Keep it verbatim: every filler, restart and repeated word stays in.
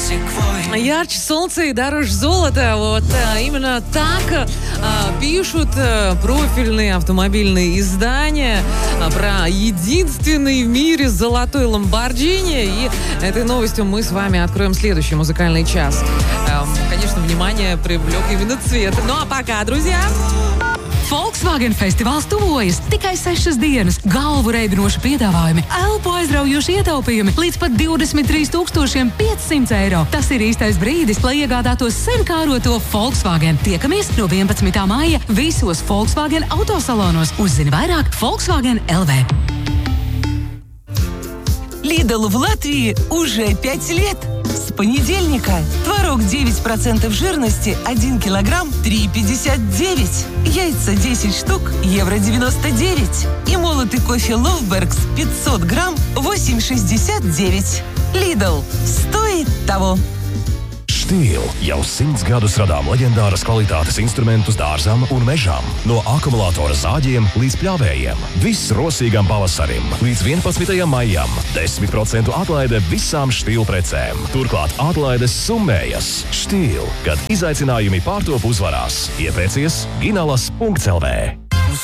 Ярче солнца и дороже золота. Вот а, именно так а, пишут а, профильные автомобильные издания а, про единственный в мире золотой Ламборджини. И этой новостью мы с вами откроем следующий музыкальный час. А, конечно, внимание привлек именно цвет. Ну а пока, друзья... Volkswagen festivāls tuvojas. Tikai sešas dienas, galvu reibinoši piedāvājumi, elpu aizraujoši ietaupījumi līdz pat divdesmit trīs tūkstoši piecsimt eiro. Tas ir īstais brīdis, lai iegādātos sen kāroto Volkswagen. Tiekamies no vienpadsmitā māja visos Volkswagen autosalonos. Uzzini vairāk Volkswagen L V. Lidl в Латвии уже пять лет. С понедельника творог девять процентов жирности, один килограмм, три пятьдесят девять. Яйца десять штук, евро девяносто девять. И молотый кофе Ловбергс пятьсот грамм, восемь шестьдесят девять. Lidl стоит того. Stihl jau simts gadus radām leģendāras kvalitātes instrumentus dārzam un mežam. No akumulātora zāģiem līdz pļāvējiem. Viss rosīgam pavasarim. Līdz vienpadsmitajam maijam. desmit procentu atlaide visām Stihl precēm. Turklāt atlaides summējas. Stihl, kad izaicinājumi pārtop uzvarās. Iepēcies ginalas punkts L V.